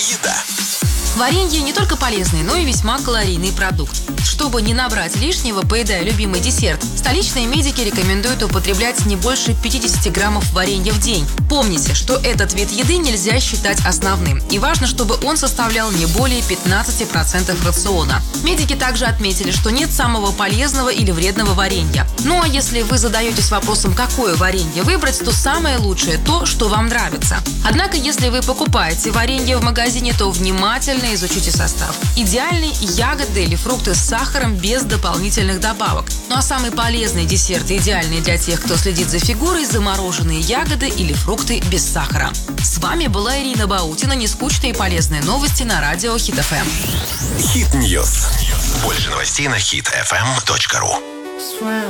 Еда. Варенье не только полезный, но и весьма калорийный продукт. Чтобы не набрать лишнего, поедая любимый десерт, столичные медики рекомендуют употреблять не больше 50 граммов варенья в день. Помните, что этот вид еды нельзя считать основным, и важно, чтобы он составлял не более 15% рациона. Медики также отметили, что нет самого полезного или вредного варенья. Ну а если вы задаетесь вопросом, какое варенье выбрать, то самое лучшее – то, что вам нравится. Однако, если вы покупаете варенье в магазине, то внимательно изучите состав. Идеальны ягоды или фрукты с сахаром без дополнительных добавок. Ну а самый полезный десерт, идеальный для тех, кто следит за фигурой, замороженные ягоды или фрукты без сахара. С вами была Ирина Баутина. Нескучные и полезные новости на радио Хит FM. Хит Ньюс. Больше новостей на hitfm.ru.